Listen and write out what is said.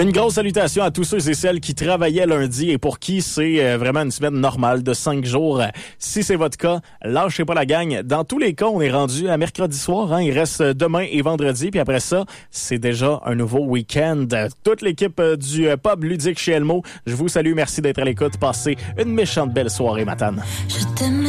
Une grosse salutation à tous ceux et celles qui travaillaient lundi et pour qui c'est vraiment une semaine normale de 5 jours. Si c'est votre cas, lâchez pas la gang. Dans tous les cas, on est rendu à mercredi soir. Hein? Il reste demain et vendredi. Puis après ça, c'est déjà un nouveau week-end. Toute l'équipe du pub ludique chez Elmo, je vous salue. Merci d'être à l'écoute. Passez une méchante belle soirée, Matane.